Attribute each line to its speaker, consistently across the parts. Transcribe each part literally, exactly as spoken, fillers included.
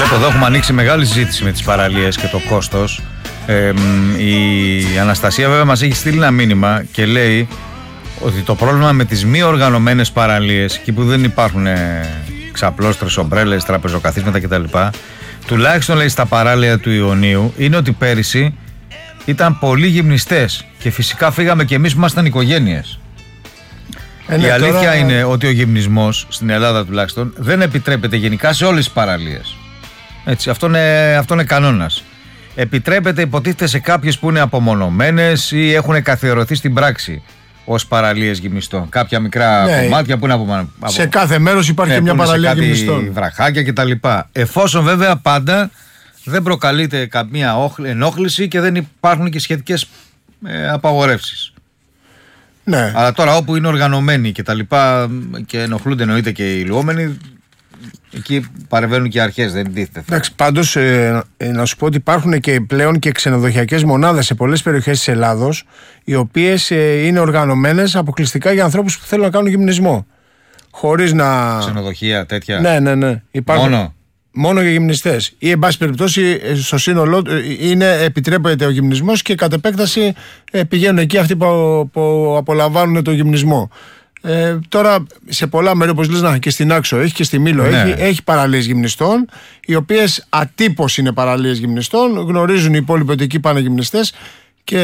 Speaker 1: Από εδώ έχουμε ανοίξει μεγάλη συζήτηση με τις παραλίες και το κόστος. Ε, η Αναστασία βέβαια μας έχει στείλει ένα μήνυμα και λέει ότι το πρόβλημα με τις μη οργανωμένες παραλίες, εκεί που δεν υπάρχουν ξαπλώστρες, ομπρέλες, τραπεζοκαθίσματα κτλ., τουλάχιστον λέει στα παράλια του Ιωνίου, είναι ότι πέρυσι ήταν πολλοί γυμνιστές και φυσικά φύγαμε και εμείς που ήμασταν οικογένειες. Ε, ναι, η αλήθεια τώρα... είναι ότι ο γυμνισμός στην Ελλάδα τουλάχιστον δεν επιτρέπεται γενικά σε όλες τις παραλίες. Έτσι, αυτό είναι, αυτό είναι κανόνας. Επιτρέπεται υποτίθεται σε κάποιες που είναι απομονωμένες ή έχουν καθιερωθεί στην πράξη ως παραλίες γυμνιστών. Κάποια μικρά ναι, κομμάτια που είναι απομονωμένα.
Speaker 2: Σε κάθε μέρος υπάρχει ναι, μια παραλία γυμνιστών.
Speaker 1: Βραχάκια κτλ. Εφόσον βέβαια πάντα δεν προκαλείται καμία ενόχληση και δεν υπάρχουν και σχετικές ε, απαγορεύσεις.
Speaker 2: Ναι.
Speaker 1: Αλλά τώρα όπου είναι οργανωμένοι και τα λοιπά και ενοχλούνται εννοείται και οι λουόμενοι, εκεί παρεμβαίνουν και οι αρχές, δεν τίθεται.
Speaker 2: Εντάξει, πάντως ε, ε, να σου πω ότι υπάρχουν και πλέον και ξενοδοχειακές μονάδες σε πολλές περιοχές της Ελλάδος, οι οποίες ε, είναι οργανωμένες αποκλειστικά για ανθρώπους που θέλουν να κάνουν γυμνισμό. Χωρίς να...
Speaker 1: Ξενοδοχεία τέτοια.
Speaker 2: Ναι, ναι, ναι. Υπάρχουν...
Speaker 1: Μόνο.
Speaker 2: Μόνο για γυμνιστές. Ή εν πάση περιπτώσει στο σύνολό είναι, επιτρέπεται ο γυμνισμός και κατ' επέκταση ε, πηγαίνουν εκεί αυτοί που, που απολαμβάνουν τον γυμνισμό. Ε, τώρα σε πολλά μέρη, όπως λες, να, και στην Άξο έχει και στη Μήλο ναι. έχει, έχει παραλίες γυμνιστών, οι οποίες ατύπως είναι παραλίες γυμνιστών, γνωρίζουν οι υπόλοιποι ότι εκεί πάνε γυμνιστές και,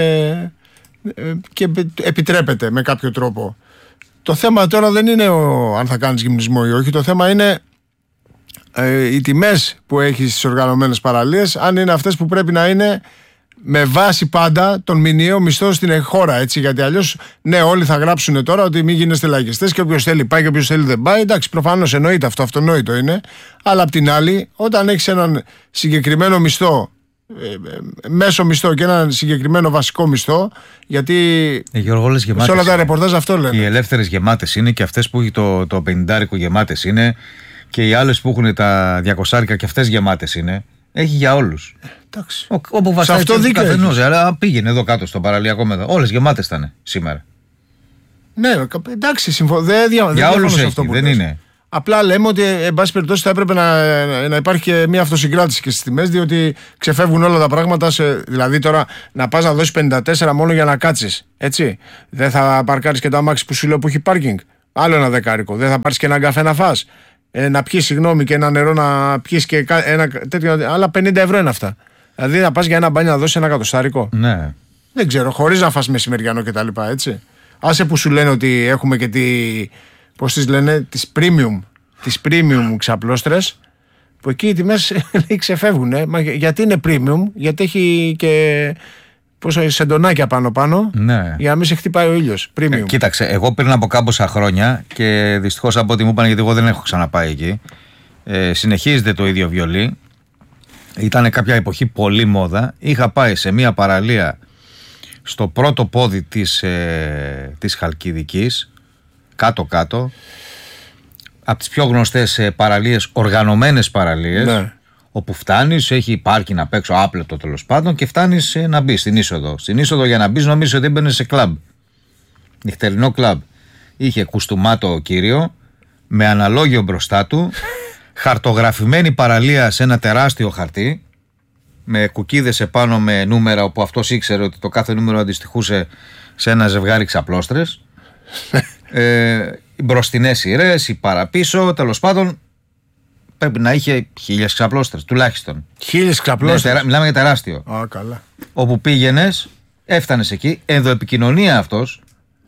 Speaker 2: και επιτρέπεται με κάποιο τρόπο. Το θέμα τώρα δεν είναι ο, αν θα κάνεις γυμνισμό ή όχι, το θέμα είναι ε, οι τιμές που έχεις στις οργανωμένες παραλίες, αν είναι αυτές που πρέπει να είναι με βάση πάντα τον μηνιαίο μισθό στην χώρα, έτσι. Γιατί αλλιώς, ναι, όλοι θα γράψουν τώρα ότι μην γίνεστε λαϊκιστές και όποιος θέλει πάει και όποιος θέλει δεν πάει. Εντάξει, προφανώς εννοείται αυτό, αυτονόητο είναι. Αλλά απ' την άλλη, όταν έχεις έναν συγκεκριμένο μισθό, ε, μέσο μισθό και έναν συγκεκριμένο βασικό μισθό, γιατί.
Speaker 1: Ε, Γιώργο, όλες γεμάτες.
Speaker 2: Σε όλα τα ρεπορτάζ αυτό λένε.
Speaker 1: Οι ελεύθερες γεμάτες είναι και αυτές που έχει το, το πενηντάρικο γεμάτες είναι και οι άλλες που έχουν τα διακοσάρικα και αυτές γεμάτες είναι. Έχει για όλους.
Speaker 2: Εντάξει.
Speaker 1: Ο, όπου βασάει το καθενός. Αλλά πήγαινε εδώ κάτω στο παραλιακό μέδο. Όλες γεμάτες ήταν σήμερα.
Speaker 2: Ναι, εντάξει, συμφωνώ. Δεν δια,
Speaker 1: για όλους έχει,
Speaker 2: αυτό που
Speaker 1: δεν
Speaker 2: πες.
Speaker 1: είναι.
Speaker 2: Απλά λέμε ότι εν πάση περιπτώσει θα έπρεπε να, να υπάρχει και μια αυτοσυγκράτηση και στις τιμές, διότι ξεφεύγουν όλα τα πράγματα. Σε, δηλαδή τώρα να πας να δώσεις πενήντα τέσσερα μόνο για να κάτσεις. Έτσι. Δεν θα παρκάρεις και το αμάξι που σου λέω που έχει πάρκινγκ. Άλλο ένα δεκάρικο. Δεν θα πάρεις και έναν καφέ να φας. Ε, να πιεις, συγγνώμη, και ένα νερό να πιεις και ένα τέτοιο. Άλλα πενήντα ευρώ είναι αυτά. Δηλαδή να πας για ένα μπάνιο να δώσεις ένα κατοστάρικο.
Speaker 1: Ναι.
Speaker 2: Δεν ξέρω, χωρίς να φας μεσημεριανό κτλ. Έτσι. Άσε που σου λένε ότι έχουμε και τη. Πώς τις λένε, τις premium. Τις premium ξαπλώστρες. Που εκεί οι τιμές ξεφεύγουν. Ε. Μα γιατί είναι premium, γιατί έχει και. Πόσο σεντονάκια πάνω-πάνω,
Speaker 1: ναι.
Speaker 2: για να μην σε χτυπάει ο ήλιος. Premium.
Speaker 1: Ε, κοίταξε, εγώ πριν από κάμποσα χρόνια και δυστυχώς από ό,τι μου είπαν, γιατί εγώ δεν έχω ξαναπάει εκεί, ε, συνεχίζεται το ίδιο βιολί. Ήταν κάποια εποχή πολύ μόδα. Είχα πάει σε μια παραλία στο πρώτο πόδι της, ε, της Χαλκιδικής, κάτω-κάτω, από τις πιο γνωστές ε, παραλίες, οργανωμένες παραλίες. Ναι. Όπου φτάνεις, έχει πάρκινγκ απ' έξω, άπλετο τέλος πάντων, και φτάνεις ε, να μπεις στην είσοδο. Στην είσοδο για να μπεις νομίζεις ότι έμπαινες σε κλαμπ. Νυχτερινό κλαμπ. Είχε κουστούμάτο ο κύριο, με αναλόγιο μπροστά του, χαρτογραφημένη παραλία σε ένα τεράστιο χαρτί, με κουκίδες επάνω με νούμερα, όπου αυτός ήξερε ότι το κάθε νούμερο αντιστοιχούσε σε ένα ζευγάρι ξαπλώστρες. ε, οι μπροστινές σειρές, οι παραπίσω, τέλος πάντων. Πρέπει να είχε χίλιες ξαπλώστρες, τουλάχιστον.
Speaker 2: Χίλιες ξαπλώστρες.
Speaker 1: Ναι, μιλάμε για τεράστιο.
Speaker 2: Α, καλά.
Speaker 1: Όπου πήγαινες, έφτανες εκεί, ενδοεπικοινωνία αυτός.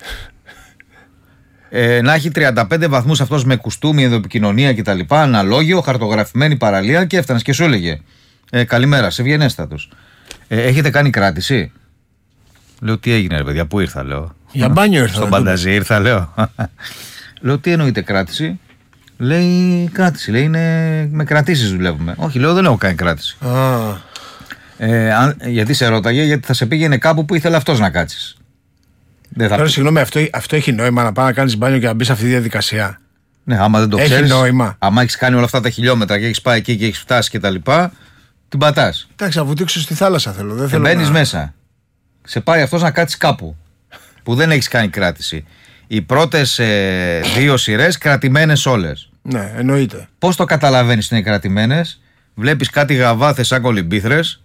Speaker 1: ε, να έχει τριάντα πέντε βαθμούς αυτός με κουστούμι, ενδοεπικοινωνία κτλ. Αναλόγιο, χαρτογραφημένη παραλία και έφτανες και σου έλεγε ε, καλημέρα, σε ευγενέστατος. Ε, έχετε κάνει κράτηση? Λέω, τι έγινε, ρε παιδιά, πού ήρθα, λέω.
Speaker 2: Για μπάνιο ήρθα.
Speaker 1: Στον Πανταζή ήρθα, λέω. Λέω, τι εννοείται κράτηση? Λέει, κράτηση, λέει, είναι με κρατήσεις δουλεύουμε. Όχι, λέω, δεν έχω κάνει κράτηση.
Speaker 2: Ah.
Speaker 1: Ε, αν, γιατί σε ρώταγε, γιατί θα σε πήγαινε κάπου που ήθελε αυτός να κάτσεις. Δεν θα...
Speaker 2: Τώρα, συγγνώμη, αυτό, αυτό έχει νόημα να πάει να κάνεις μπάνιο και να μπει σε αυτή τη διαδικασία?
Speaker 1: Ναι, άμα δεν το
Speaker 2: έχει
Speaker 1: ξέρεις,
Speaker 2: νόημα.
Speaker 1: Άμα έχεις κάνει όλα αυτά τα χιλιόμετρα και έχεις πάει εκεί και έχεις φτάσει και τα λοιπά, την πατάς.
Speaker 2: Εντάξει, να βουτήξω στη θάλασσα θέλω. Δεν θέλω
Speaker 1: μπαίνεις
Speaker 2: να...
Speaker 1: μέσα. Σε πάει αυτός να κάτσεις κάπου που δεν έχεις κάνει κράτηση. Οι πρώτες ε, δύο σειρές κρατημένες όλες.
Speaker 2: Ναι, εννοείται.
Speaker 1: Πώς το καταλαβαίνεις ότι είναι κρατημένες? βλέπεις κάτι γαβάθες σαν κολυμπήθρες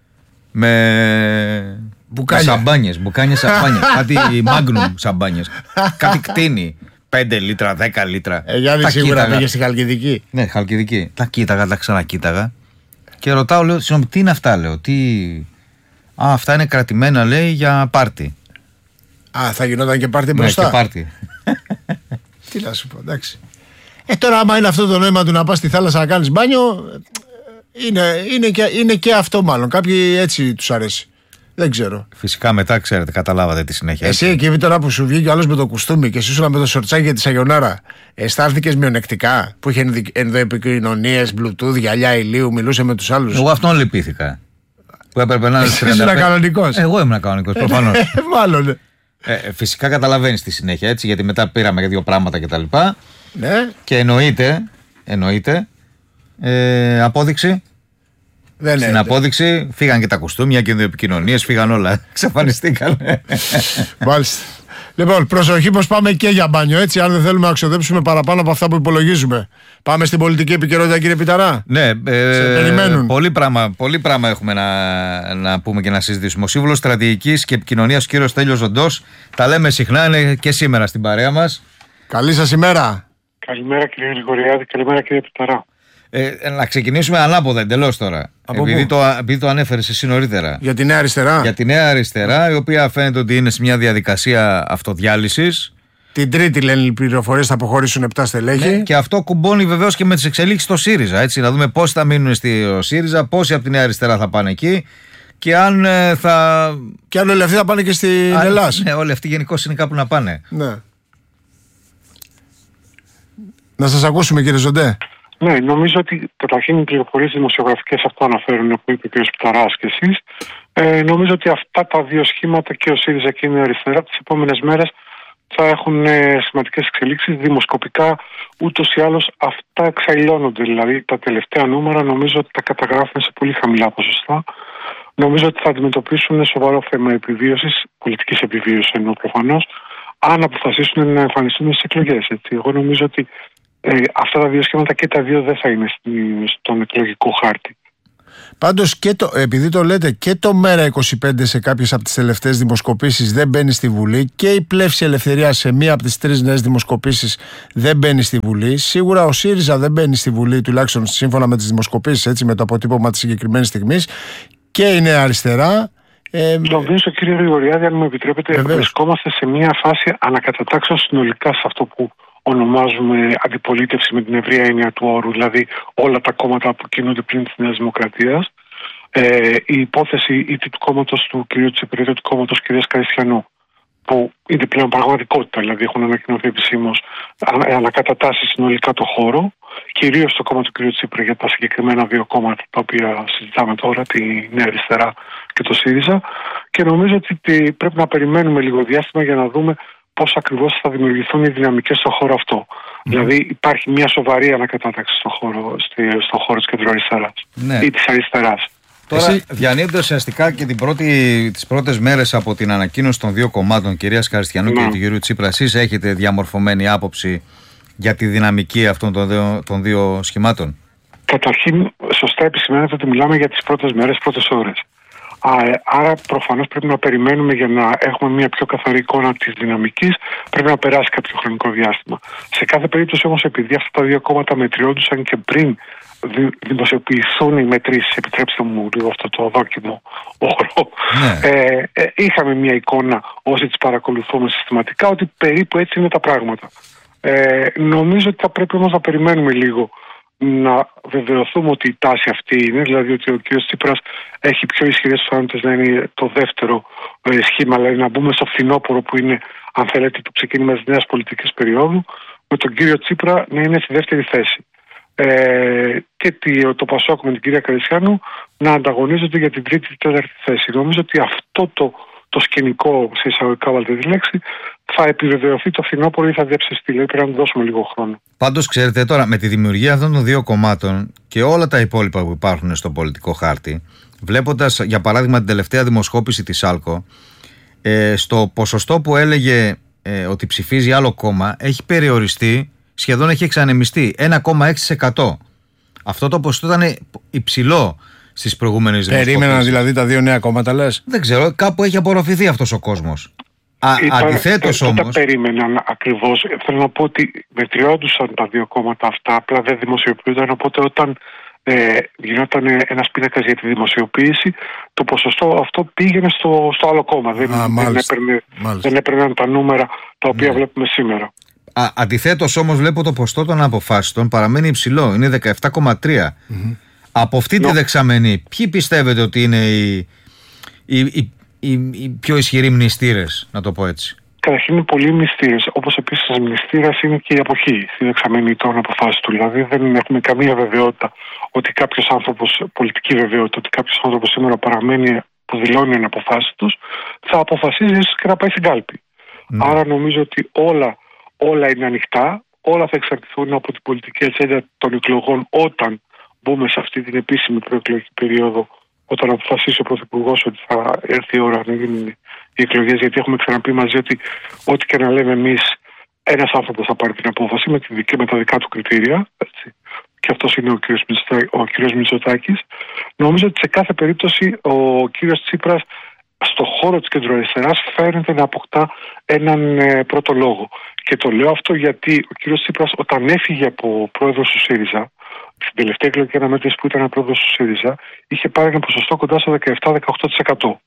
Speaker 1: με, με σαμπάνιες, μπουκάνιες σαμπάνιες, κάτι μάγνουμ σαμπάνιες, κάτι κτίνη, πέντε λίτρα, δέκα λίτρα.
Speaker 2: Ε, Γιάννη, σίγουρα πήγε στη Χαλκιδική.
Speaker 1: Ναι, Χαλκιδική. Τα κοίταγα, τα ξανακοίταγα και ρωτάω, λέω, συγγνώμη, τι είναι αυτά, λέω, τι... Α, αυτά είναι κρατημένα, λέει, για πάρτι.
Speaker 2: Α, θα γινόταν και πάρτι μπροστά.
Speaker 1: Ναι, και πάρτι.
Speaker 2: Τι να σου πω, εντάξει. Ε, τώρα άμα είναι αυτό το νόημα του να πας στη θάλασσα να κάνεις μπάνιο, είναι, είναι, και, είναι και αυτό μάλλον. Κάποιοι έτσι τους αρέσει. Δεν ξέρω.
Speaker 1: Φυσικά μετά, ξέρετε, καταλάβατε τη συνέχεια.
Speaker 2: Εσύ εκεί τώρα που σου βγήκε ο άλλος με το κουστούμι και εσύ ήσουν με το σορτσάκι για τη Σαγιονάρα, αισθάνθηκες μειονεκτικά που είχε ενδοεπικοινωνίες, Bluetooth, γυαλιά ηλίου, μιλούσε με τους άλλους?
Speaker 1: Εγώ αυτόν λυπήθηκα. Που έπρεπε να
Speaker 2: είσαι τριάντα πέντε... κανονικός.
Speaker 1: Εγώ ήμουν κανονικός, προφανώς.
Speaker 2: Μάλλον.
Speaker 1: Ε, φυσικά καταλαβαίνεις τη συνέχεια, έτσι, γιατί μετά πήραμε και δύο πράγματα κτλ.
Speaker 2: Ναι.
Speaker 1: Και εννοείται, εννοείται ε, απόδειξη.
Speaker 2: Δεν
Speaker 1: Στην
Speaker 2: είναι.
Speaker 1: απόδειξη φύγαν και τα κουστούμια και οι επικοινωνίες, φύγαν όλα. Εξαφανιστήκαν.
Speaker 2: Μάλιστα. Λοιπόν, προσοχή πως πάμε και για μπάνιο, έτσι, αν δεν θέλουμε να ξοδέψουμε παραπάνω από αυτά που υπολογίζουμε. Πάμε στην πολιτική επικαιρότητα, κύριε Πιταρά.
Speaker 1: Ναι, ε,
Speaker 2: σε περιμένουν.
Speaker 1: Πολύ πράγμα, πολύ πράγμα έχουμε να, να πούμε και να συζητήσουμε. Ο Σύμβουλος Στρατηγικής και Επικοινωνίας, ο κύριος Στέλιος Ζοντός, τα λέμε συχνά, είναι και σήμερα στην παρέα μας.
Speaker 2: Καλή σας ημέρα.
Speaker 3: Καλημέρα κύριε Γρηγοριάδη, καλημέρα κύριε Πιταρά.
Speaker 1: Ε, να ξεκινήσουμε ανάποδα εντελώς τώρα. Επειδή το, επειδή το ανέφερες εσύ νωρίτερα.
Speaker 2: Για τη Νέα Αριστερά.
Speaker 1: Για τη Νέα Αριστερά, η οποία φαίνεται ότι είναι σε μια διαδικασία αυτοδιάλυσης.
Speaker 2: Την Τρίτη λένε οι πληροφορίες θα αποχωρήσουν επτά στελέχη.
Speaker 1: Ναι, και αυτό κουμπώνει βεβαίως και με τις εξελίξεις στο ΣΥΡΙΖΑ. Έτσι, να δούμε πόσοι θα μείνουν στη ΣΥΡΙΖΑ, πόσοι από τη Νέα Αριστερά θα πάνε εκεί και αν ε, θα.
Speaker 2: Και αν όλοι αυτοί θα πάνε και στην Ελλάδα.
Speaker 1: Ναι, όλοι αυτοί γενικώς είναι κάπου να πάνε.
Speaker 2: Ναι. Να σας ακούσουμε, κύριε Ζοντέ.
Speaker 3: Ναι, νομίζω ότι καταρχήν οι πληροφορίες δημοσιογραφικές αυτό αναφέρουν που είπε ο κ. Πιταράς και εσείς. Ε, νομίζω ότι αυτά τα δύο σχήματα, και ο ΣΥΡΙΖΑ και η Νέα Αριστερά, τις επόμενες μέρες θα έχουν ε, σημαντικές εξελίξεις. Δημοσκοπικά ούτως ή άλλως αυτά εξαϊλώνονται. Δηλαδή τα τελευταία νούμερα νομίζω ότι τα καταγράφουν σε πολύ χαμηλά ποσοστά. Νομίζω ότι θα αντιμετωπίσουν σοβαρό θέμα επιβίωσης, πολιτικής επιβίωσης εννοώ προφανώς, αν αποφασίσουν να εμφανιστούν στις εκλογές. Έτσι. Εγώ νομίζω ότι ε, αυτά τα δύο σχήματα και τα δύο δεν θα είναι στον εκλογικό χάρτη.
Speaker 2: Πάντως, και το, επειδή το λέτε, και το ΜΕΡΑ είκοσι πέντε σε κάποιες από τις τελευταίες δημοσκοπήσεις δεν μπαίνει στη Βουλή και η Πλεύση Ελευθερία σε μία από τις τρεις νέες δημοσκοπήσεις δεν μπαίνει στη Βουλή. Σίγουρα ο ΣΥΡΙΖΑ δεν μπαίνει στη Βουλή, τουλάχιστον σύμφωνα με τις δημοσκοπήσεις, έτσι, με το αποτύπωμα της συγκεκριμένης στιγμής, και η Νέα Αριστερά. Ε,
Speaker 3: Νομίζω, κύριε Γρηγοριάδη, αν μου επιτρέπετε, βεβαίως, βρισκόμαστε σε μια φάση ανακατατάξεως συνολικά σε αυτό που ονομάζουμε αντιπολίτευση με την ευρεία έννοια του όρου, δηλαδή όλα τα κόμματα που κινούνται πριν της Νέας Δημοκρατίας. Ε, η υπόθεση είτε του κόμματος του κ. Τσίπρα είτε του κόμματος κ. Καριστιανού, που είναι πλέον πραγματικότητα, δηλαδή έχουν ανακοινωθεί επισήμως, ανακατατάσει συνολικά το χώρο, κυρίως το κόμμα του κ. Τσίπρα για τα συγκεκριμένα δύο κόμματα τα οποία συζητάμε τώρα, τη Νέα Αριστερά και το ΣΥΡΙΖΑ, και νομίζω ότι πρέπει να περιμένουμε λίγο διάστημα για να δούμε πώς ακριβώς θα δημιουργηθούν οι δυναμικές στον χώρο αυτό. Mm. Δηλαδή υπάρχει μια σοβαρή ανακατάταξη στον χώρο, στο χώρο της κεντροαριστεράς, ναι, ή της αριστεράς.
Speaker 1: Τώρα, Εσύ... διανύονται ουσιαστικά και την πρώτη, τις πρώτες μέρες από την ανακοίνωση των δύο κομμάτων, κυρίας Καριστιανού, ναι, και του κυρίου Τσίπρα, εσείς έχετε διαμορφωμένη άποψη για τη δυναμική αυτών των δύο, των δύο σχημάτων?
Speaker 3: Καταρχήν, σωστά επισημαίνεται ότι μιλάμε για τις πρώτες μέρες, πρώτες ώρες. Άρα προφανώς πρέπει να περιμένουμε για να έχουμε μια πιο καθαρή εικόνα της δυναμικής, πρέπει να περάσει κάποιο χρονικό διάστημα. Σε κάθε περίπτωση όμως, επειδή αυτά τα δύο κόμματα μετριόντουσαν και πριν δημοσιοποιηθούν οι μετρήσεις, επιτρέψτε μου λίγο αυτό το δόκιμο όρο, ναι, ε, ε, είχαμε μια εικόνα όσοι τις παρακολουθούμε συστηματικά ότι περίπου έτσι είναι τα πράγματα. Ε, νομίζω ότι θα πρέπει όμως να περιμένουμε λίγο να βεβαιωθούμε ότι η τάση αυτή είναι, δηλαδή ότι ο κ. Τσίπρας έχει πιο ισχυρές πιθανότητες να είναι το δεύτερο ε, σχήμα, δηλαδή να μπούμε στο φθινόπωρο που είναι, αν θέλετε, το ξεκίνημα της νέας πολιτικής περίοδου, με τον κύριο Τσίπρα να είναι στη δεύτερη θέση. Ε, και το Πασόκ με την κυρία Καριστιανού να ανταγωνίζονται για την τρίτη και τέταρτη θέση. Νομίζω ότι αυτό το, το σκηνικό, σε εισαγωγικά βάλτε τη λέξη, θα επιβεβαιωθεί το φθινόπωρο ή θα διαψευστεί. Δηλαδή πρέπει να του δώσουμε λίγο χρόνο.
Speaker 1: Πάντως, ξέρετε, τώρα με τη δημιουργία αυτών των δύο κομμάτων και όλα τα υπόλοιπα που υπάρχουν στο πολιτικό χάρτη, βλέποντας για παράδειγμα την τελευταία δημοσκόπηση της ΣΑΛΚΟ, ε, στο ποσοστό που έλεγε ε, ότι ψηφίζει άλλο κόμμα έχει περιοριστεί, σχεδόν έχει εξανεμιστεί ένα κόμμα έξι τοις εκατό. Αυτό το ποσοστό ήταν υψηλό στις προηγούμενες δημοσκοπήσεις.
Speaker 2: Περίμεναν δηλαδή τα δύο νέα κόμματα, λες?
Speaker 1: Δεν ξέρω, κάπου έχει απορροφηθεί αυτός ο κόσμος. Αντιθέτως όμως.
Speaker 3: Δεν τα περίμεναν ακριβώς. Θέλω να πω ότι μετριόντουσαν τα δύο κόμματα αυτά, απλά δεν δημοσιοποιούνταν. Οπότε όταν ε, γινόταν ένας πίνακας για τη δημοσιοποίηση, το ποσοστό αυτό πήγαινε στο, στο άλλο κόμμα. Δεν,
Speaker 2: Α,
Speaker 3: δεν, έπαιρνε, δεν έπαιρναν τα νούμερα τα οποία ναι. βλέπουμε σήμερα.
Speaker 1: Αντιθέτως όμως βλέπω το ποσοστό των αποφάσεων παραμένει υψηλό. Είναι δεκαεπτά κόμμα τρία. Mm-hmm. Από αυτή τη δεξαμενή, ποιοι πιστεύετε ότι είναι οι, οι, οι, οι, οι πιο ισχυροί μνηστήρες, να το πω έτσι?
Speaker 3: Καταρχήν είναι πολλοί μνηστήρες. Όπως επίσης μνηστήρας είναι και η αποχή στη δεξαμενή των αποφάσεων του. Δηλαδή δεν έχουμε καμία βεβαιότητα ότι κάποιος άνθρωπος, πολιτική βεβαιότητα, ότι κάποιος άνθρωπος σήμερα παραμένει, που δηλώνει εν αποφάσεις τους, θα αποφασίζει ίσως και να πάει στην κάλπη. Mm. Άρα νομίζω ότι όλα, όλα είναι ανοιχτά, όλα θα εξαρτηθούν από την πολιτική ατζέντα των εκλογών όταν μπούμε σε αυτή την επίσημη προεκλογική περίοδο, όταν αποφασίσει ο Πρωθυπουργός ότι θα έρθει η ώρα να γίνουν οι εκλογές. Γιατί έχουμε ξαναπεί μαζί ότι ό,τι και να λέμε εμείς, ένας άνθρωπος θα πάρει την απόφαση με, τη, με τα δικά του κριτήρια. Έτσι. Και αυτός είναι ο κύριος, ο κύριος Μητσοτάκης. Νομίζω ότι σε κάθε περίπτωση ο κύριος Τσίπρας στο χώρο της κεντροαριστεράς φαίνεται να αποκτά έναν ε, πρώτο λόγο. Και το λέω αυτό γιατί ο κύριος Τσίπρας όταν έφυγε από πρόεδρος του ΣΥΡΙΖΑ, στην τελευταία εκλογική αναμέτρηση που ήταν πρόεδρος του ΣΥΡΙΖΑ, είχε πάρει ένα ποσοστό κοντά στο δεκαεπτά με δεκαοκτώ τοις εκατό.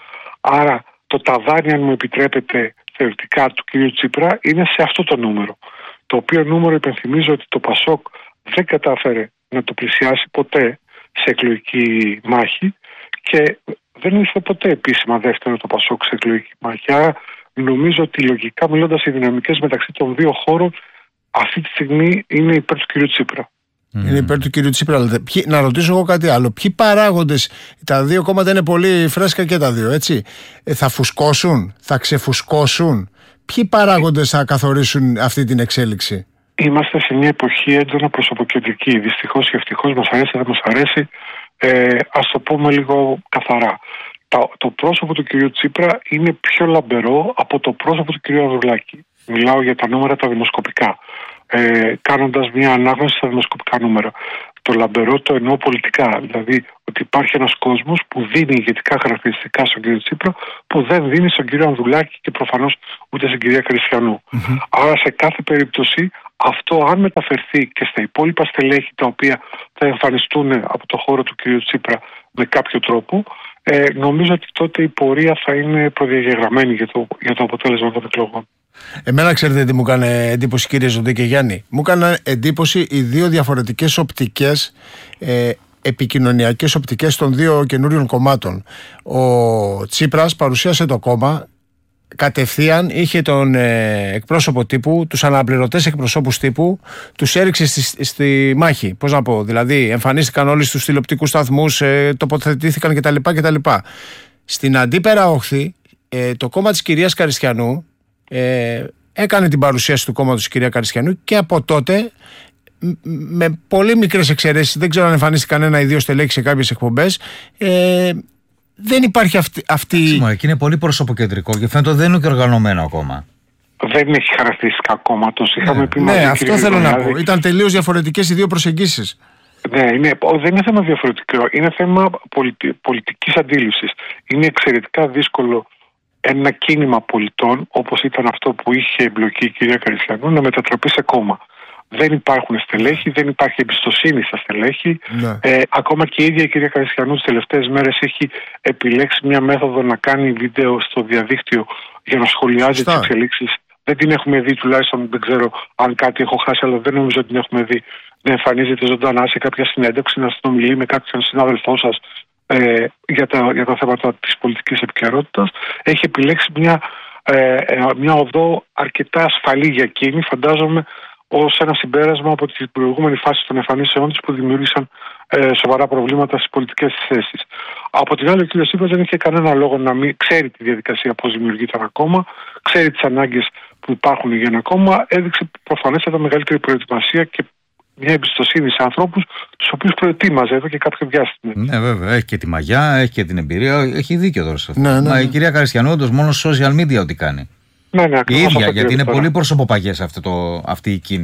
Speaker 3: Άρα το ταβάνι, αν μου επιτρέπετε, θεωρητικά του κύριου Τσίπρα είναι σε αυτό το νούμερο. Το οποίο νούμερο υπενθυμίζω ότι το ΠΑΣΟΚ δεν κατάφερε να το πλησιάσει ποτέ σε εκλογική μάχη και δεν ήρθε ποτέ επίσημα δεύτερο το ΠΑΣΟΚ σε εκλογική μάχη. Άρα νομίζω ότι λογικά μιλώντας οι δυναμικές μεταξύ των δύο χώρων αυτή τη στιγμή είναι υπέρ του κύριου Τσίπρα.
Speaker 2: Είναι υπέρ του κύριου Τσίπρα. Ποιοι, να ρωτήσω εγώ κάτι άλλο. Ποιοι παράγοντες, τα δύο κόμματα είναι πολύ φρέσκα και τα δύο, έτσι, ε, θα φουσκώσουν, θα ξεφουσκώσουν? Ποιοι παράγοντες θα καθορίσουν αυτή την εξέλιξη?
Speaker 3: Είμαστε σε μια εποχή έντονα προσωποκεντρική. Δυστυχώς ή ευτυχώς, μας αρέσει, δεν μας αρέσει. Ε, ας το πούμε λίγο καθαρά. Το, το πρόσωπο του κυρίου Τσίπρα είναι πιο λαμπερό από το πρόσωπο του κυρίου Ανδρουλάκη. Μιλάω για τα νούμερα τα δημοσκοπικά. Ε, κάνοντας μια ανάγνωση στα δημοσκοπικά νούμερα. Το λαμπερό το εννοώ πολιτικά. Δηλαδή ότι υπάρχει ένας κόσμος που δίνει ηγετικά χαρακτηριστικά στον κύριο Τσίπρα που δεν δίνει στον κύριο Ανδρουλάκη και προφανώς ούτε στην κυρία Κριστιανού. Mm-hmm. Άρα σε κάθε περίπτωση αυτό, αν μεταφερθεί και στα υπόλοιπα στελέχη τα οποία θα εμφανιστούν από το χώρο του κυρίου Τσίπρα με κάποιο τρόπο, ε, νομίζω ότι τότε η πορεία θα είναι προδιαγεγραμμένη για το, για το αποτέλεσμα των εκλογών.
Speaker 2: Εμένα ξέρετε τι μου έκανε εντύπωση, κύριε Ζωντή και Γιάννη? Μου έκανε εντύπωση οι δύο διαφορετικές οπτικές, ε, επικοινωνιακές οπτικές των δύο καινούριων κομμάτων. Ο Τσίπρας παρουσίασε το κόμμα κατευθείαν, είχε τον ε, εκπρόσωπο τύπου, τους αναπληρωτές εκπροσώπους τύπου, τους έριξε στη, στη μάχη. Πώς να πω, δηλαδή εμφανίστηκαν όλοι στους τηλεοπτικούς σταθμούς, ε, τοποθετήθηκαν κτλ. κτλ. Στην αντίπερα όχθη, ε, το κόμμα της κυρίας Καριστιανού ε, έκανε την παρουσίαση του κόμματος της κυρία Καριστιανού και από τότε, με πολύ μικρές εξαιρέσεις, δεν ξέρω αν εμφανίστηκαν ένα ή δύο στελέχη σε κάποιες εκπομπές, ε, δεν υπάρχει αυτή. αυτή...
Speaker 1: Εκεί είναι πολύ προσωποκεντρικό και φαίνεται ότι δεν είναι και οργανωμένο ακόμα.
Speaker 3: Δεν έχει χαρακτηριστικά κόμματος.
Speaker 2: Ναι, πει ναι αυτό θέλω να πω. Ήταν τελείως διαφορετικές οι δύο προσεγγίσεις.
Speaker 3: Ναι, είναι, δεν είναι θέμα διαφορετικό. Είναι θέμα πολιτι, πολιτικής αντίληψης. Είναι εξαιρετικά δύσκολο ένα κίνημα πολιτών, όπως ήταν αυτό που είχε εμπλοκή η κυρία Καριστιανού, να μετατραπεί σε κόμμα. Δεν υπάρχουν στελέχη, δεν υπάρχει εμπιστοσύνη στα στελέχη. Ναι. Ε, ακόμα και η ίδια η κυρία Καριστιανού τις τελευταίες μέρες έχει επιλέξει μια μέθοδο να κάνει βίντεο στο διαδίκτυο για να σχολιάζει τις εξελίξεις. Δεν την έχουμε δει, τουλάχιστον δεν ξέρω αν κάτι έχω χάσει, αλλά δεν νομίζω ότι την έχουμε δει να εμφανίζεται ζωντανά σε κάποια συνέντευξη, να συνομιλεί με κάποιον συνάδελφό σας ε, για, τα, για τα θέματα της πολιτικής επικαιρότητας. Έχει επιλέξει μια, ε, μια οδό αρκετά ασφαλή για εκείνη, φαντάζομαι, ως ένα συμπέρασμα από την προηγούμενη φάση των εμφανίσεών της που δημιούργησαν ε, σοβαρά προβλήματα στις πολιτικές της θέσεις. Από την άλλη, ο κ. Τσίπρας δεν είχε κανένα λόγο να μην ξέρει τη διαδικασία πώς δημιουργείται ένα κόμμα, ξέρει τις ανάγκες που υπάρχουν για ένα κόμμα, έδειξε προφανέστατα μεγαλύτερη προετοιμασία και μια εμπιστοσύνη σε ανθρώπους τους οποίους προετοίμαζε εδώ και κάποιο διάστημα.
Speaker 1: Ναι, βέβαια. Έχει και τη μαγιά, έχει και την εμπειρία, έχει δίκιο τώρα σε αυτό.
Speaker 2: Ναι, ναι, ναι.
Speaker 1: Μα η κυρία Καριστιανού, όντως, μόνο social media ό,τι κάνει.
Speaker 3: Ναι, ναι,
Speaker 1: η ίδια, γιατί είναι τώρα πολύ προσωποπαγές αυτό το, αυτή η κίνηση.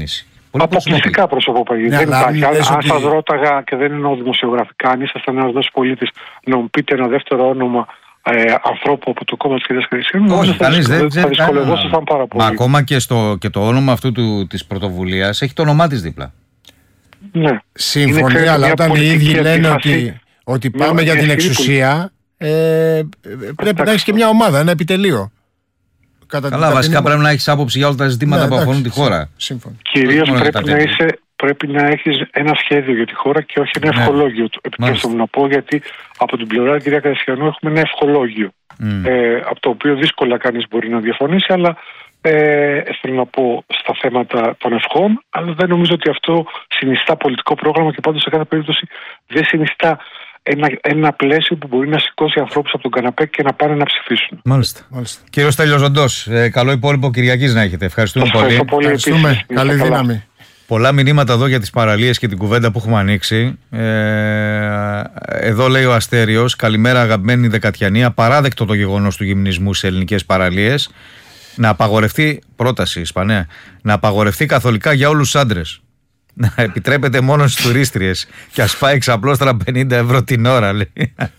Speaker 3: Αποκλειστικά προσωποπαγή.
Speaker 2: Ναι,
Speaker 3: δεν υπάρχει. Αν, αν
Speaker 2: ότι...
Speaker 3: σας ρώταγα, και δεν εννοώ δημοσιογραφικά, αν ήσασταν ένας νέος πολίτης, να μου πείτε ένα δεύτερο όνομα ε, ανθρώπου από το κόμμα της κυρίας Χρυσίμου,
Speaker 1: όχι, κανείς δεν
Speaker 3: θα δυσκολευόσασταν πάρα πολύ.
Speaker 1: Μα ακόμα και, στο, και το όνομα αυτού του, της πρωτοβουλίας έχει το όνομά της δίπλα.
Speaker 3: Ναι.
Speaker 2: Συμφωνεί, αλλά όταν οι ίδιοι λένε ότι, ότι πάμε για την εξουσία, ε, πρέπει να έχεις και μια ομάδα, ένα επιτελείο. Κατά
Speaker 1: Καλά, βασικά είναι... πρέπει να έχεις άποψη για όλα τα ζητήματα, ναι, που αφορούν τη χώρα.
Speaker 3: Κυρίως πρέπει να, είσαι, πρέπει να έχεις ένα σχέδιο για τη χώρα και όχι ένα, ναι, ευχολόγιο. Επιτρέψτε μου να πω, γιατί από την πλευρά του κυρία Κασιανού έχουμε ένα ευχολόγιο. Mm. Ε, από το οποίο δύσκολα κανείς μπορεί να διαφωνήσει, αλλά ε, θέλω να πω στα θέματα των ευχών, αλλά δεν νομίζω ότι αυτό συνιστά πολιτικό πρόγραμμα και πάντως σε κάθε περίπτωση δεν συνιστά Ένα, ένα πλαίσιο που μπορεί να σηκώσει ανθρώπους από τον καναπέ και να πάνε να ψηφίσουν.
Speaker 1: Μάλιστα. Μάλιστα. Κύριο Στέλιος Ζωντός, ε, καλό υπόλοιπο Κυριακής να έχετε. Ευχαριστούμε
Speaker 3: Ευχαριστώ
Speaker 1: πολύ.
Speaker 3: πολύ.
Speaker 2: Ευχαριστούμε. Επίσης, καλή δύναμη.
Speaker 1: Πολλά μηνύματα εδώ για τις παραλίες και την κουβέντα που έχουμε ανοίξει. Ε, εδώ λέει ο Αστέριος, καλημέρα αγαπημένη Δεκατιανή. Απαράδεκτο το γεγονός του γυμνισμού σε ελληνικές παραλίες. Να απαγορευτεί, πρόταση Ισπανία, να απαγορευτεί καθολικά για όλους τους άντρες. Να επιτρέπεται μόνο στις τουρίστριες και ας πάει ξαπλώστρα πενήντα ευρώ την ώρα, λέει.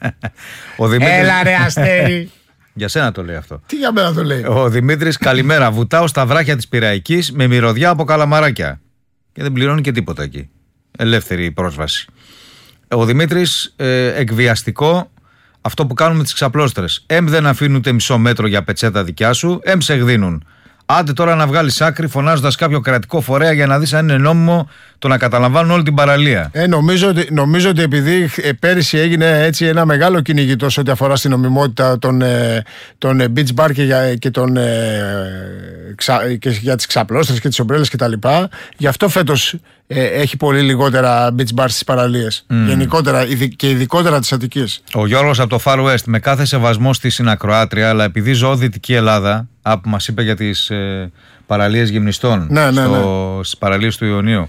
Speaker 1: Ο Δημήτρης...
Speaker 2: Έλα ρε Αστέρι.
Speaker 1: Για σένα το λέει αυτό.
Speaker 2: Τι για μένα το λέει.
Speaker 1: Ο Δημήτρης, καλημέρα. Βουτάω στα βράχια της Πειραϊκής με μυρωδιά από καλαμαράκια. Και δεν πληρώνει και τίποτα εκεί. Ελεύθερη πρόσβαση. Ο Δημήτρης, ε, εκβιαστικό αυτό που κάνουν με τις ξαπλώστρες. Εμ δεν αφήνουν ούτε μισό μέτρο για πετσέτα δικιά σου, εμ σε εκδίνουν. Άντε τώρα να βγάλεις άκρη φωνάζοντας κάποιο κρατικό φορέα για να δεις αν είναι νόμιμο το να καταλαμβάνουν όλη την παραλία.
Speaker 2: Ε, νομίζω, ότι, νομίζω ότι επειδή ε, πέρυσι έγινε έτσι ένα μεγάλο κυνηγητό σε ό,τι αφορά στην νομιμότητα των, ε, των ε, beach bar και για, και των, ε, ξα, και για τις ξαπλώστρες και τις ομπρέλες κτλ. Γι' αυτό φέτος ε, έχει πολύ λιγότερα beach bar στις παραλίες. Mm. Γενικότερα και ειδικότερα της Αττικής.
Speaker 1: Ο Γιώργος από το Far West, με κάθε σεβασμό στη συνακροάτρια, αλλά επειδή ζω Δυτική Ελλάδα, που μας είπε για τις ε, παραλίες γυμνιστών,
Speaker 2: ναι, ναι, ναι.
Speaker 1: στις παραλίες του Ιωνίου.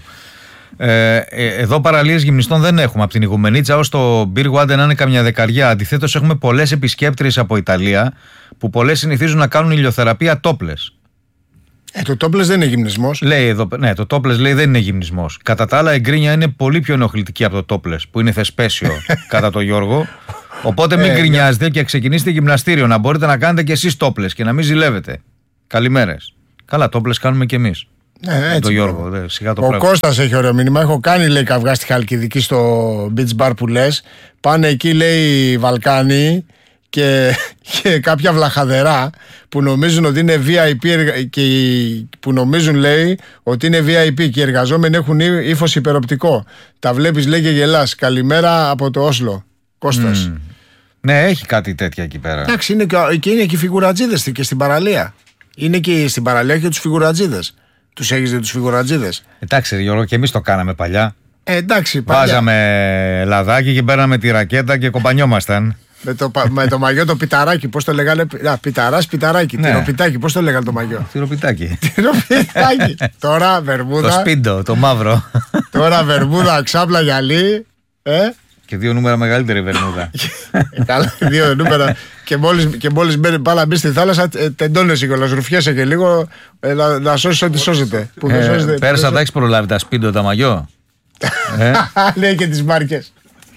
Speaker 1: Ε, ε, εδώ παραλίες γυμνιστών δεν έχουμε. Από την Ιγουμενίτσα ως το Beerwater να είναι καμιά δεκαριά. Αντιθέτως έχουμε πολλές επισκέπτριες από Ιταλία που πολλές συνηθίζουν να κάνουν ηλιοθεραπεία τόπλες.
Speaker 2: Ε, το τόπλες δεν είναι γυμνισμός.
Speaker 1: Λέει εδώ, ναι, το τόπλες λέει δεν είναι γυμνισμός. Κατά τα άλλα, η γκρίνια είναι πολύ πιο ενοχλητική από το τόπλες που είναι θεσπέσιο κατά το Γιώργο. Οπότε μην ε, γκρινιάζετε και ξεκινήστε γυμναστήριο να μπορείτε να κάνετε και εσείς τόπλες και να μην ζηλεύετε. Καλημέρες. Καλά, τόπλες κάνουμε κι εμείς.
Speaker 2: Ε, έτσι,
Speaker 1: το Γιώργο, δε, σιγά το
Speaker 2: ο
Speaker 1: πράγμα.
Speaker 2: Κώστας έχει ωραίο μήνυμα. Έχω κάνει, λέει, καυγά στη Χαλκιδική στο beach bar που λες. Πάνε εκεί, λέει, Βαλκάνοι και, και κάποια βλαχαδερά που νομίζουν ότι είναι βι άι πι και που νομίζουν, λέει, ότι είναι βι άι πι και οι εργαζόμενοι έχουν ύφος υπεροπτικό. Τα βλέπεις, λέει, και γελάς. Καλημέρα από το Όσλο. Κώστας.
Speaker 1: Mm. Ναι, έχει κάτι τέτοια εκεί πέρα.
Speaker 2: Εντάξει, είναι και, και είναι και οι φιγουρατζίδες και στην παραλία. Είναι και στην παραλία και τους φιγουρατζίδες. Τους έχεις δει τους φιγουρατζίδες?
Speaker 1: Εντάξει, Γιώργο, και εμείς το κάναμε παλιά.
Speaker 2: Ε, εντάξει, παλιά.
Speaker 1: Βάζαμε λαδάκι και παίρναμε τη ρακέτα και κομπανιόμασταν.
Speaker 2: Με το, με το μαγιό το πιταράκι, πώς το λέγανε? Α, πιταράς, πιταράκι. Ναι. Τυροπιτάκι, πώς το λέγανε το μαγιό?
Speaker 1: Τυροπιτάκι.
Speaker 2: Τυροπιτάκι. Τώρα βερμούδα.
Speaker 1: Το σπίντο, το μαύρο.
Speaker 2: Τώρα βερμούδα, ξάπλα γυαλί. Ε?
Speaker 1: Και δύο νούμερα μεγαλύτερη βερμούδα.
Speaker 2: Καλά, δύο νούμερα. Και μόλις, και μόλις πάει να μπει στη θάλασσα, τεντώνεσαι κιόλας, ρουφιέσαι και λίγο ε, να, να σώσεις ό,τι σώζεται.
Speaker 1: Ε, Πέρσι θα έχεις προλάβει τα σπίντο, τα μαγιό.
Speaker 2: ε? Λέει και τις μάρκες.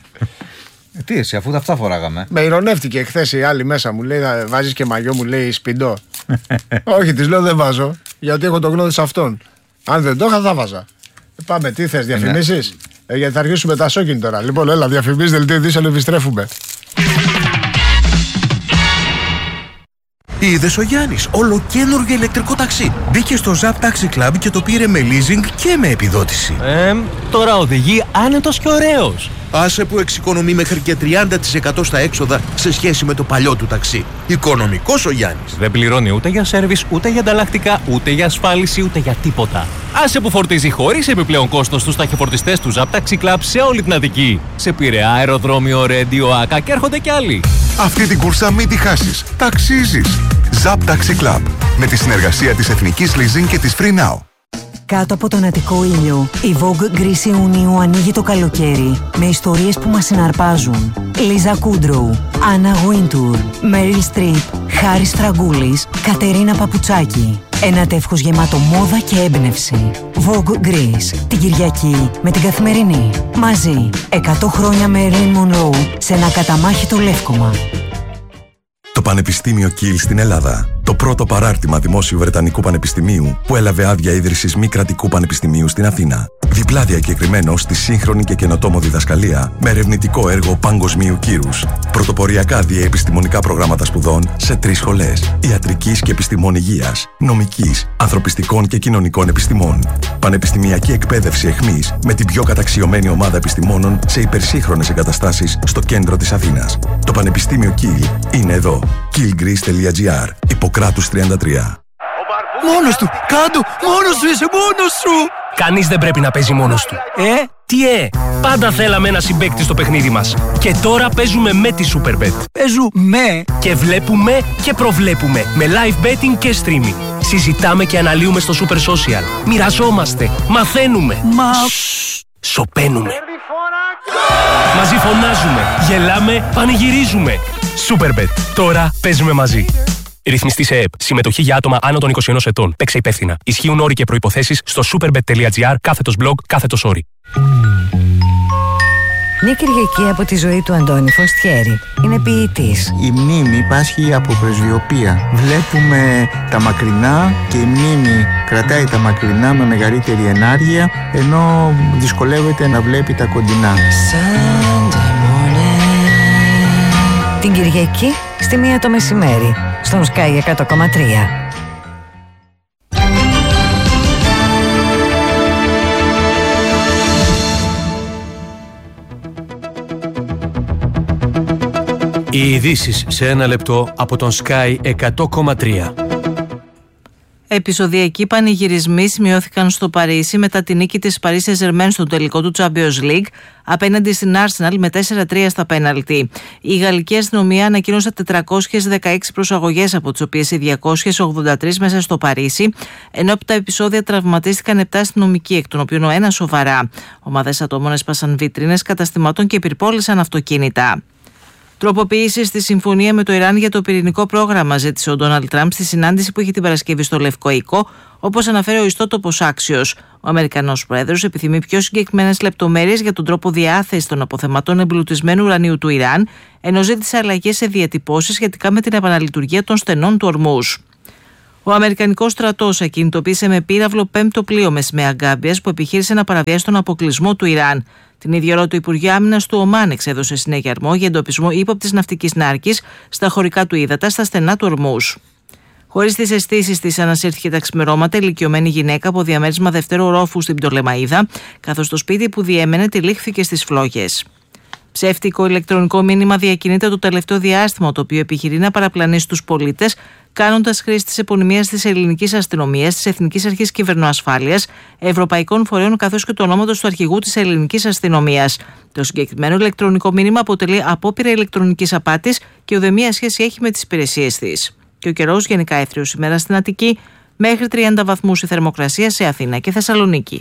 Speaker 1: Ε, τι εσύ, αφού τα αυτά φοράγαμε.
Speaker 2: Με ηρωνεύτηκε χθες η άλλη μέσα, μου λέει, βάζεις και μαγιό, μου λέει, σπίντο. Όχι, της λέω δεν βάζω, γιατί έχω το γνώδι σε αυτόν. Αν δεν το είχα, θα βάζα. Ε, πάμε, τι θες, διαφημίσεις? Ε, γιατί θα αρχίσουμε τα σόκιν τώρα. Λοιπόν, έλα, διαφημίσεις, δελτίο ειδήσεων, επιστρέφουμε.
Speaker 4: Είδες ο Γιάννης, ολοκαίνουργιο ηλεκτρικό ταξί. Μπήκε στο Zap Taxi Club και το πήρε με leasing και με επιδότηση.
Speaker 5: Ε, τώρα οδηγεί άνετος και ωραίος.
Speaker 4: Άσε που εξοικονομεί μέχρι και τριάντα τοις εκατό στα έξοδα σε σχέση με το παλιό του ταξί. Οικονομικός ο Γιάννης.
Speaker 5: Δεν πληρώνει ούτε για σέρβις, ούτε για ανταλλακτικά, ούτε για ασφάλιση, ούτε για τίποτα. Άσε που φορτίζει χωρίς επιπλέον κόστος στους ταχυφορτιστές του Zap Taxi Club σε όλη την Αττική. Σε Πειραιά, αεροδρόμιο, Ρέντιο, Άκα και έρχονται κι άλλοι.
Speaker 6: Αυτή την κούρσα μην τη χάσεις. Ταξίζεις. Zap Taxi Club. Με τη συνεργασία της Εθνικής Leasing και της Free Now.
Speaker 7: Κάτω από τον Αττικό ήλιο, η Vogue Γκρίση Ιουνίου ανοίγει το καλοκαίρι με ιστορίες που μας συναρπάζουν. Λίζα Κούντρου, Άννα Γουίντουρ, Μέριλ Στριπ, Χάρης Φραγκούλης, Κατερίνα Παπουτσάκη. Ένα τεύχος γεμάτο μόδα και έμπνευση. Vogue Greece. Την Κυριακή με την Καθημερινή. Μαζί. εκατό χρόνια με Marilyn Monroe σε ένα καταμάχητο λεύκομα.
Speaker 6: Το Πανεπιστήμιο Κιλ στην Ελλάδα. Το πρώτο παράρτημα δημόσιου Βρετανικού Πανεπιστημίου που έλαβε άδεια ίδρυσης μη κρατικού πανεπιστημίου στην Αθήνα. Διπλά διακεκριμένο στη σύγχρονη και καινοτόμο διδασκαλία με ερευνητικό έργο παγκοσμίου κύρους. Πρωτοποριακά διεπιστημονικά προγράμματα σπουδών σε τρεις σχολές: ιατρικής και επιστημών υγείας, νομικής, ανθρωπιστικών και κοινωνικών επιστημών. Πανεπιστημιακή εκπαίδευση εχμής με την πιο καταξιωμένη ομάδα επιστημόνων σε υπερσύγχρονες εγκαταστάσεις στο κέντρο της Αθήνας. Το Πανεπιστήμιο Κιλ είναι εδώ. κιλ γκρις τελεία τζι άρ. Ιπποκράτους τριάντα τρία.
Speaker 8: Μόνος του! Κάντο! Μόνος σου είσαι! Μόνος σου! Κανείς δεν πρέπει να παίζει μόνος του. Ε, τι ε! Πάντα θέλαμε ένα συμπαίκτη στο παιχνίδι μας. Και τώρα παίζουμε με τη Superbet.
Speaker 9: Παίζουμε
Speaker 8: και βλέπουμε και προβλέπουμε με live betting και streaming. Συζητάμε και αναλύουμε στο Super Social. Μοιραζόμαστε, μαθαίνουμε.
Speaker 9: Μα...
Speaker 8: Σοπαίνουμε. Μαζί φωνάζουμε, γελάμε, πανηγυρίζουμε. Superbet. Τώρα παίζουμε μαζί. Ρυθμιστή σε ΕΕΠ. Συμμετοχή για άτομα άνω των είκοσι ενός ετών. Παίξε υπεύθυνα. Ισχύουν όροι και προϋποθέσεις στο superbet τελεία τζι άρ κάθετος blog κάθετος όροι.
Speaker 7: Μια Κυριακή από τη ζωή του Αντώνη Φωστιέρη. Είναι ποιητής.
Speaker 10: Η μνήμη πάσχει από πρεσβειοπία. Βλέπουμε τα μακρινά και η μνήμη κρατάει τα μακρινά με μεγαλύτερη ενάργεια, ενώ δυσκολεύεται να βλέπει τα κοντινά.
Speaker 7: Την Κυριακή στη μία το μεσημέρι στον Sky εκατό κόμμα τρία.
Speaker 8: Οι ειδήσεις σε ένα λεπτό από τον Sky εκατό κόμμα τρία.
Speaker 11: Επεισοδιακοί πανηγυρισμοί σημειώθηκαν στο Παρίσι μετά τη νίκη της Paris Saint-Germain στο τελικό του Champions League απέναντι στην Arsenal με τέσσερα τρία στα πέναλτι. Η γαλλική αστυνομία ανακοίνωσε τετρακόσιες δεκαέξι προσαγωγές, από τις οποίες οι διακόσιες ογδόντα τρεις μέσα στο Παρίσι, ενώ από τα επεισόδια τραυματίστηκαν επτά αστυνομικοί, εκ των οποίων ο ένας σοβαρά. Ομάδες ατόμων έσπασαν βίτρινες καταστημάτων και πυρπόλησαν αυτοκίνητα. Τροποποίηση στη συμφωνία με το Ιράν για το πυρηνικό πρόγραμμα, ζήτησε ο Ντόναλντ Τραμπ στη συνάντηση που είχε την Παρασκευή στο Λευκό Οίκο, όπως αναφέρει ο ιστότοπος Axios. Ο Αμερικανός Πρόεδρος επιθυμεί πιο συγκεκριμένες λεπτομέρειες για τον τρόπο διάθεσης των αποθεματών εμπλουτισμένου ουρανίου του Ιράν, ενώ ζήτησε αλλαγές σε διατυπώσεις σχετικά με την επαναλειτουργία των στενών του Ορμούζ. Ο Αμερικανικός στρατός ακινητοποίησε με πύραυλο πέμπτο πλοίο με σημαία Γκάμπιας που επιχείρησε να παραβιάσει τον αποκλεισμό του Ιράν. Την ίδια ώρα το Υπουργείο Άμυνας του Ομάν εξέδωσε συνεγερμό για εντοπισμό ύποπτης ναυτικής νάρκης στα χωρικά του ύδατα στα στενά του Ορμούζ. Χωρίς τις αισθήσεις της, ανασύρθηκε τα ξημερώματα ηλικιωμένη γυναίκα από διαμέρισμα δευτέρου ορόφου στην Πτολεμαΐδα, καθώς το σπίτι που διέμενε τυλίχθηκε στις φλόγες. Ψεύτικο ηλεκτρονικό μήνυμα διακινείται το τελευταίο διάστημα, το οποίο επιχειρεί να παραπλανήσει τους πολίτες, κάνοντας χρήση της επωνυμίας της ελληνικής αστυνομίας, της Εθνικής Αρχής Κυβερνοασφάλειας, ευρωπαϊκών φορέων καθώς και του ονόματος του αρχηγού της ελληνικής αστυνομίας. Το συγκεκριμένο ηλεκτρονικό μήνυμα αποτελεί απόπειρα ηλεκτρονικής απάτης και ουδέμια σχέση έχει με τις υπηρεσίες της. Και ο καιρός γενικά εύθριος σήμερα στην Αττική, μέχρι τριάντα βαθμούς η θερμοκρασία σε Αθήνα και Θεσσαλονίκη.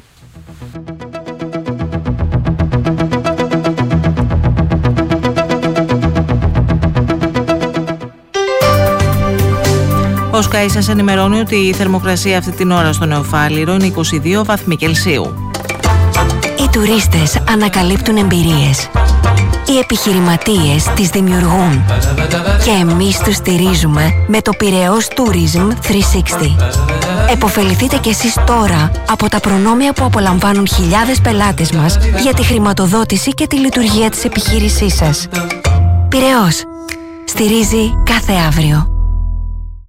Speaker 11: Ο Sky σας ενημερώνει ότι η θερμοκρασία αυτή την ώρα στο Νεοφάλιρο είναι είκοσι δύο βαθμοί Κελσίου.
Speaker 12: Οι τουρίστες ανακαλύπτουν εμπειρίες. Οι επιχειρηματίες τις δημιουργούν. Και εμείς τους στηρίζουμε με το Πειραιώς Tourism τριακόσια εξήντα. Εποφεληθείτε κι εσείς τώρα από τα προνόμια που απολαμβάνουν χιλιάδες πελάτες μας για τη χρηματοδότηση και τη λειτουργία της επιχείρησής σας. Πειραιώς. Στηρίζει κάθε αύριο.